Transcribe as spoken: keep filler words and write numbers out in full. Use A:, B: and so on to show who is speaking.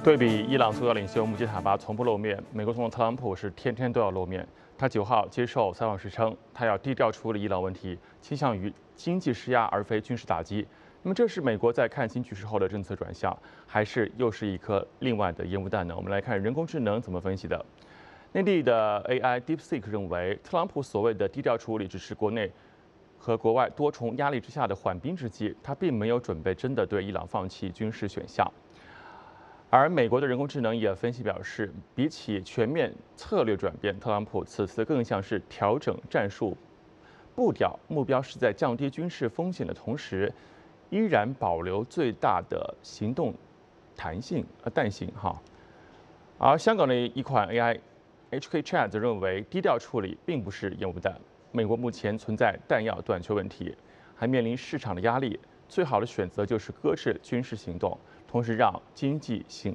A: 对比伊朗最高领袖穆吉塔巴从不露面，美国总统特朗普是天天都要露面。他九号接受采访时称，他要低调处理伊朗问题，倾向于经济施压而非军事打击。那么，这是美国在看清局势后的政策转向，还是又是一颗另外的烟雾弹呢？我们来看人工智能怎么分析的。内地的 A I DeepSeek 认为，特朗普所谓的低调处理只是国内和国外多重压力之下的缓兵之计，他并没有准备真的对伊朗放弃军事选项。而美国的人工智能也分析表示，比起全面策略转变，特朗普此次更像是调整战术步调，目标是在降低军事风险的同时，依然保留最大的行动弹性呃弹性哈。而香港的一款 A I H K Chat 则认为，低调处理并不是烟雾弹。美国目前存在弹药短缺问题，还面临市场的压力，最好的选择就是搁置军事行动，同时让经济行